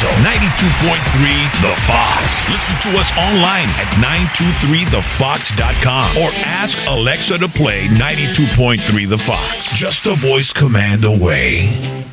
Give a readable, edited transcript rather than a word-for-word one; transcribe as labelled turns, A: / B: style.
A: also 92.3 The Fox. Listen to us online at 923thefox.com or ask Alexa to play 92.3 The Fox. Just a voice command away.